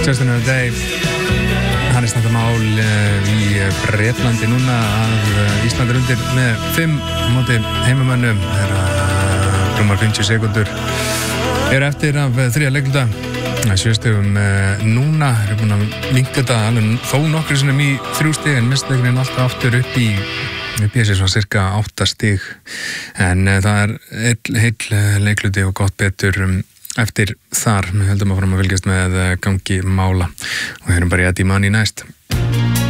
Just Another Day. Hann standa mál í Bretlandi núna að Ísland undir með 5 móti heimamönnum þegar rúmar 50 sekundur eftir af 3 leikluta. 7 stigum núna búin að minnka þetta alveg þó nokkru sinnum í 3 stig en mistleikurinn alltaf aftur upp í þessi svona cirka 8 stig en það heill leikluti og gott betur eftir þar. Við höldum að fram að fylgjast með gangi mála og við erum bara í Eddie Money næst.